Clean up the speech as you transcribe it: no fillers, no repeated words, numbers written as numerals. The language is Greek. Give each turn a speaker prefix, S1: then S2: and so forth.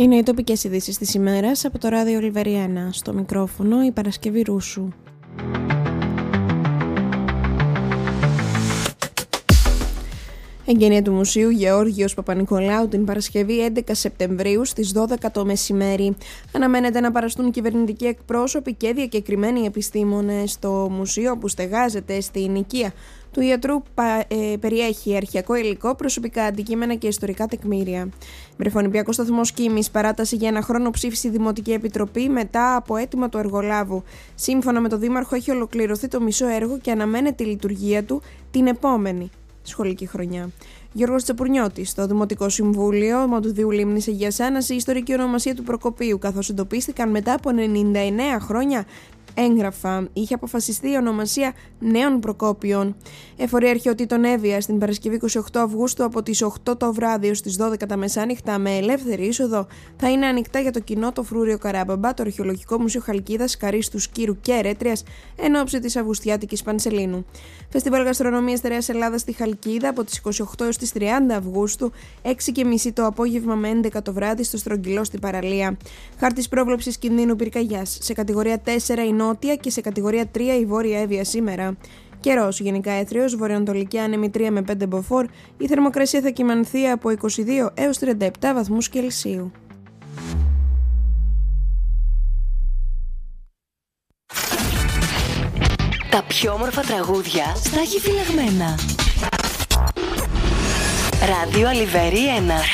S1: Είναι οι τοπικές ειδήσεις της ημέρας από το ράδιο Ολιβεριένα. Στο μικρόφωνο η Παρασκευή Ρούσου. Εγγένεια του Μουσείου Γεώργιος Παπα-Νικολάου την Παρασκευή 11 Σεπτεμβρίου στις 12 το μεσημέρι. Αναμένεται να παραστούν κυβερνητικοί εκπρόσωποι και διακεκριμένοι επιστήμονες. Το μουσείο που στεγάζεται στην οικία του ιατρού περιέχει αρχαιακό υλικό, προσωπικά αντικείμενα και ιστορικά τεκμήρια. Βρεφονιπιακό σταθμό Κίμης, παράταση για ένα χρόνο ψήφισε η Δημοτική Επιτροπή μετά από αίτημα του εργολάβου. Σύμφωνα με τον Δήμαρχο, έχει ολοκληρωθεί το μισό έργο και αναμένεται η λειτουργία του την επόμενη σχολική χρονιά. Γιώργος Τσεπουρνιώτης, στο Δημοτικό Συμβούλιο Μοτουδίου Λίμνης Αγίας Άννας, η ιστορική ονομασία του Προκοπίου, καθώς εντοπίστηκαν μετά από 99 χρόνια έγγραφα. Είχε αποφασιστεί η ονομασία Νέων Προκόπιων. Εφορία αρχαιοτήτων Εύβοια την Παρασκευή 28 Αυγούστου από τις 8 το βράδυ ως τις 12 τα μεσάνυχτα με ελεύθερη είσοδο θα είναι ανοιχτά για το κοινό το Φρούριο Καράμπαμπα, το Αρχαιολογικό Μουσείο Χαλκίδας, Καρύστου, Σκύρου και Ερέτριας εν ώψη της Αυγουστιάτικης Πανσελίνου. Φεστιβάλ Γαστρονομίας Στερεάς Ελλάδας στη Χαλκίδα από τις 28 έως τις 30 Αυγούστου, 6:30 το απόγευμα με 11 το βράδυ στο Στρογγυλό στην Παραλία. Χάρτης πρόβλεψης κινδύνου πυρκαγιάς. Σε κατηγορία 4 η Νότια και σε κατηγορία 3 η Βόρεια Εύβοια σήμερα. Καιρός γενικά έθριος, βορειοανατολική άνεμη 3 με 5 μποφόρ. Η θερμοκρασία θα κυμανθεί από 22 έως 37 βαθμούς Κελσίου.
S2: Τα πιο όμορφα τραγούδια στα έχει φυλαγμένα. Ράδιο Ολιβεριένα.